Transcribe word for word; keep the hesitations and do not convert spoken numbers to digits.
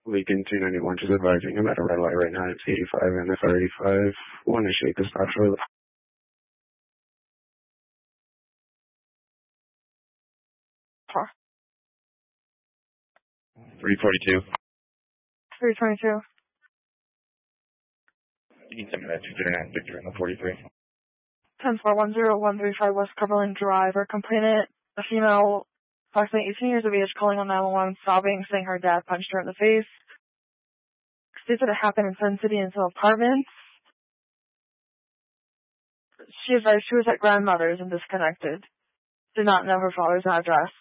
Lincoln two ninety-one, just advising I'm at a red light right now. It's eighty-five and F R eighty-five. Want to shake this stop short. Car. three forty-two. three twenty-two. You need some of that two thirty-nine Victor in the forty-three. ten four one zero one three five West Cumberland Drive. Our complainant, a female, approximately eighteen years of age, calling on nine one one, sobbing, saying her dad punched her in the face. States that it happened in Sun City Infill Apartments. She advised she was at grandmother's and disconnected. Did not know her father's address.